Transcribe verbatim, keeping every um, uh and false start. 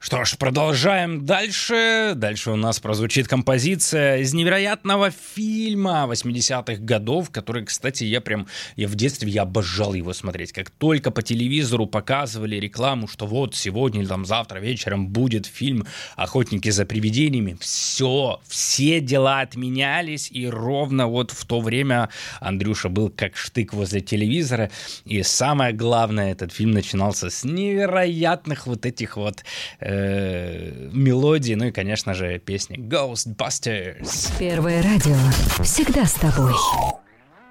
Что ж, продолжаем дальше. Дальше у нас прозвучит композиция из невероятного фильма восьмидесятых годов, который, кстати, я прям, я в детстве, я обожал его смотреть. Как только по телевизору показывали рекламу, что вот сегодня или там завтра вечером будет фильм «Охотники за привидениями», все, все дела отменялись, и ровно вот в то время Андрюша был как штык возле телевизора, и самое главное, этот фильм начинался с невероятных вот этих вот мелодии, ну и, конечно же, песни Ghostbusters. Первое радио всегда с тобой.